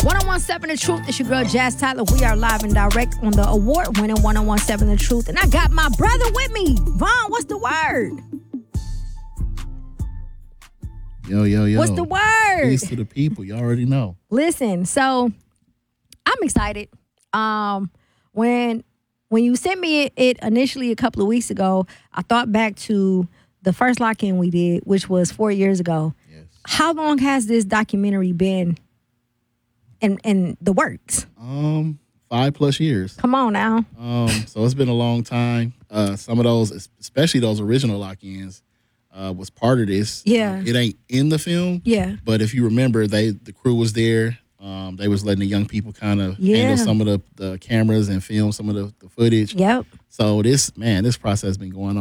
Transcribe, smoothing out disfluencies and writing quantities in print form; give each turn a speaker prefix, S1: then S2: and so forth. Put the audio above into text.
S1: 1017 The Truth. It's your girl Jazz Tyler. We are live and direct on the award-winning 1017 The Truth. And I got my brother with me. Vaughn, what's the word?
S2: Yo.
S1: What's the word?
S2: Peace to the people. You already know.
S1: Listen, so I'm excited. When you sent me it initially a couple of weeks ago, I thought back to the first lock-in we did, which was 4 years ago.
S2: Yes.
S1: How long has this documentary been in the works?
S2: 5+ years.
S1: Come on now.
S2: So it's been a long time. Some of those, especially those original lock-ins, was part of this.
S1: Yeah.
S2: It ain't in the film.
S1: Yeah.
S2: But if you remember, the crew was there. They was letting the young people kind of handle some of the cameras and film some of the footage.
S1: Yep.
S2: So this process has been going on